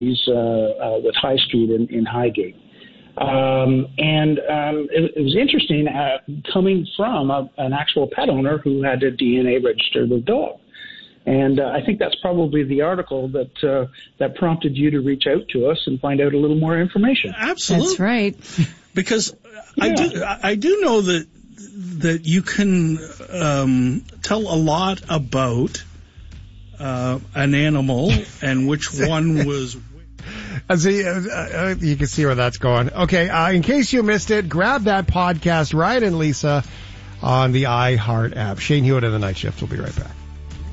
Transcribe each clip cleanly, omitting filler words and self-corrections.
with High Street in Highgate. It was interesting coming from an actual pet owner who had to DNA register the dog. And I think that's probably the article that prompted you to reach out to us and find out a little more information. Absolutely. That's right. Because I do know that you can tell a lot about an animal and which one was. See, you can see where that's going. Okay, in case you missed it, grab that podcast, Ryan and Lisa, on the iHeart app. Shane Hewitt of the Night Shift. We'll be right back.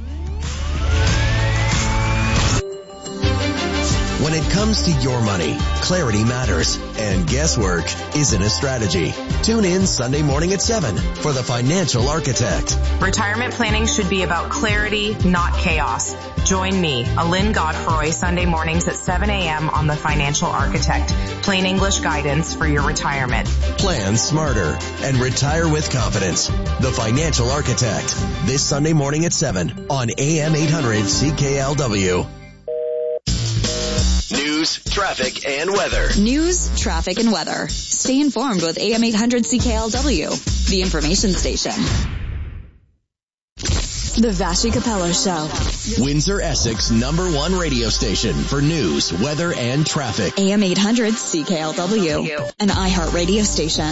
When it comes to your money, clarity matters, and guesswork isn't a strategy. Tune in Sunday morning at 7 for The Financial Architect. Retirement planning should be about clarity, not chaos. Join me, Alin Godfroy, Sunday mornings at 7 a.m. on The Financial Architect. Plain English guidance for your retirement. Plan smarter and retire with confidence. The Financial Architect. This Sunday morning at 7 on AM 800 CKLW. News, traffic, and weather. News, traffic, and weather. Stay informed with AM 800 CKLW, the information station. The Vassy Capello Show. Windsor, Essex #1 radio station for news, weather, and traffic. AM 800 CKLW, an iHeart radio station.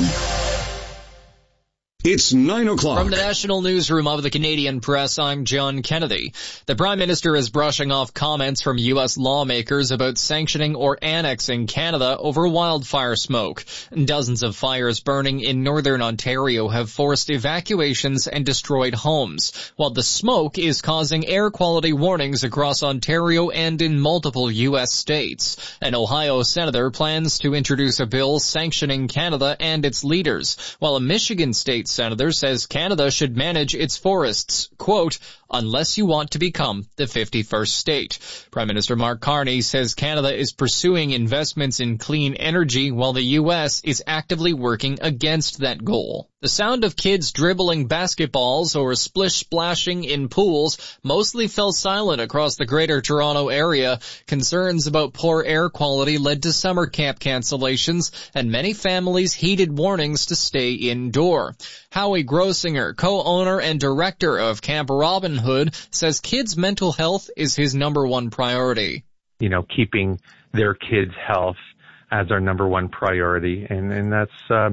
It's 9 o'clock. From the National Newsroom of the Canadian Press, I'm John Kennedy. The Prime Minister is brushing off comments from U.S. lawmakers about sanctioning or annexing Canada over wildfire smoke. Dozens of fires burning in northern Ontario have forced evacuations and destroyed homes, while the smoke is causing air quality warnings across Ontario and in multiple U.S. states. An Ohio senator plans to introduce a bill sanctioning Canada and its leaders, while a Michigan state senator says Canada should manage its forests, quote, unless you want to become the 51st state. Prime Minister Mark Carney says Canada is pursuing investments in clean energy while the U.S. is actively working against that goal. The sound of kids dribbling basketballs or splish-splashing in pools mostly fell silent across the Greater Toronto area. Concerns about poor air quality led to summer camp cancellations, and many families heeded warnings to stay indoor. Howie Grossinger, co-owner and director of Camp Robin Hood, says kids' mental health is his number one priority. You know, keeping their kids' health as our number one priority. And that's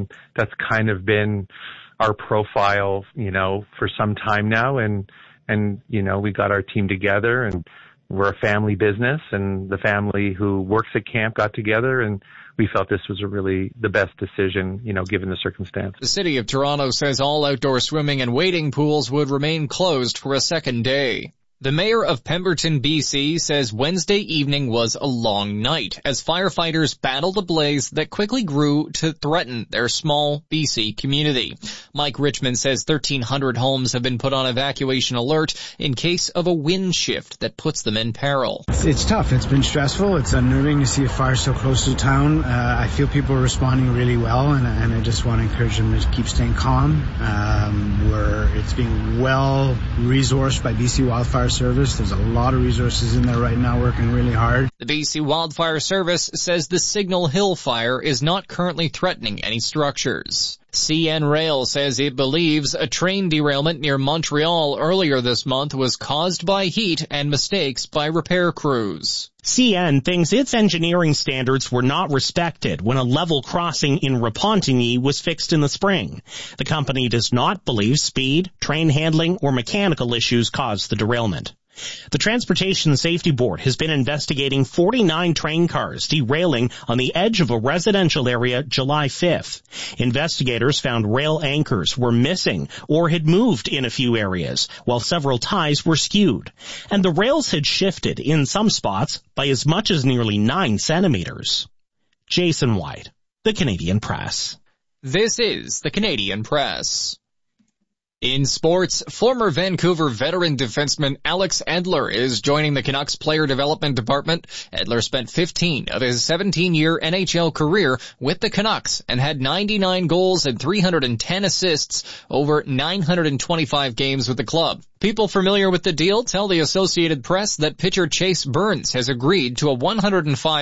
kind of been our profile, you know, for some time now. And, you know, we got our team together and we're a family business, and the family who works at camp got together, and we felt this was really the best decision, you know, given the circumstances. The City of Toronto says all outdoor swimming and wading pools would remain closed for a second day. The mayor of Pemberton, BC, says Wednesday evening was a long night as firefighters battled a blaze that quickly grew to threaten their small BC community. Mike Richmond says 1,300 homes have been put on evacuation alert in case of a wind shift that puts them in peril. It's tough. It's been stressful. It's unnerving to see a fire so close to town. I feel people are responding really well, and I just want to encourage them to keep staying calm. It's being well resourced by BC Wildfire Service. There's a lot of resources in there right now working really hard. The BC Wildfire Service says the Signal Hill fire is not currently threatening any structures. CN Rail says it believes a train derailment near Montreal earlier this month was caused by heat and mistakes by repair crews. CN thinks its engineering standards were not respected when a level crossing in Repentigny was fixed in the spring. The company does not believe speed, train handling, or mechanical issues caused the derailment. The Transportation Safety Board has been investigating 49 train cars derailing on the edge of a residential area July 5th. Investigators found rail anchors were missing or had moved in a few areas, while several ties were skewed. And the rails had shifted in some spots by as much as nearly 9 centimeters. Jason White, The Canadian Press. This is The Canadian Press. In sports, former Vancouver veteran defenseman Alex Edler is joining the Canucks player development department. Edler spent 15 of his 17-year NHL career with the Canucks and had 99 goals and 310 assists over 925 games with the club. People familiar with the deal tell the Associated Press that pitcher Chase Burns has agreed to a $105